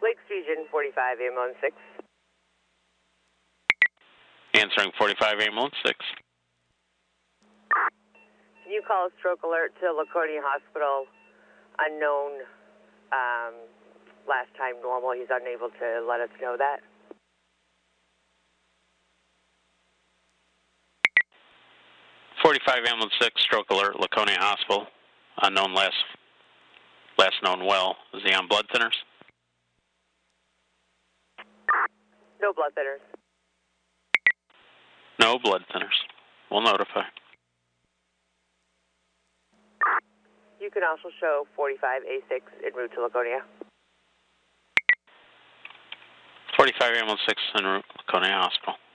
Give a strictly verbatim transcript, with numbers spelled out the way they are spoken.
Lakes Region, forty-five, ambulance six. Answering forty-five, ambulance six. Can you call a stroke alert to Laconia Hospital? Unknown, um, last time normal. He's unable to let us know that. forty-five, ambulance six, stroke alert, Laconia Hospital. Unknown last, last known well. Is he on blood thinners? No blood thinners. No blood thinners. We'll notify. You can also show forty-five A six en route to Laconia. forty-five, ambulance six, en route, Laconia Hospital.